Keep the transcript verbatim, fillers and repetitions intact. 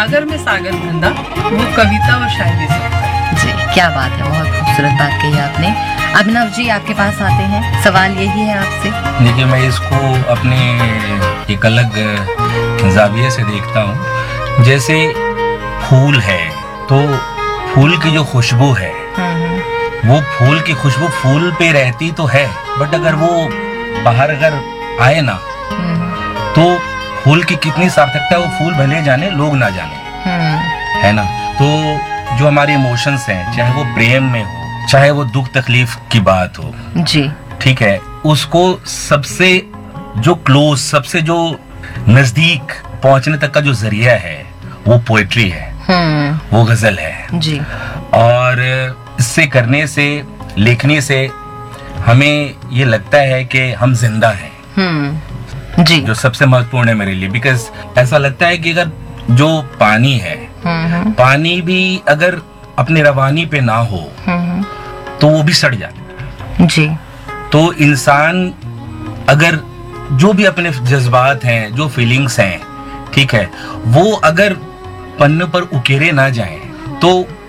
सागर में सागर धंधा वो कविता और शायरी से होता है। जी क्या बात है, बहुत खूबसूरत बात कही आपने। अभिनव जी आपके पास आते हैं, सवाल यही है आपसे। देखिए मैं इसको अपने एक अलग जाविये से देखता हूँ। जैसे फूल है तो फूल की जो खुशबू है वो फूल की खुशबू फूल पे रहती तो है, बट अगर वो बाहर अगर आए ना तो फूल की कितनी सार्थकता, वो फूल भले जाने लोग ना जाने, है ना। तो जो हमारे इमोशंस हैं, चाहे वो प्रेम में हो चाहे वो दुख तकलीफ की बात हो, जी ठीक है, उसको सबसे जो क्लोज, सबसे जो नजदीक पहुंचने तक का जो जरिया है वो पोएट्री है, वो गजल है जी। और इससे करने से, लिखने से हमें ये लगता है कि हम जिंदा हैं जी, जो सबसे महत्वपूर्ण है मेरे लिए। बिकॉज ऐसा लगता है कि अगर जो पानी है, पानी भी अगर अपने रवानी पे ना हो तो वो भी सड़ जाता जी। तो इंसान अगर जो भी अपने जज्बात हैं, जो फीलिंग्स हैं, ठीक है, वो अगर पन्ने पर उकेरे ना जाएं तो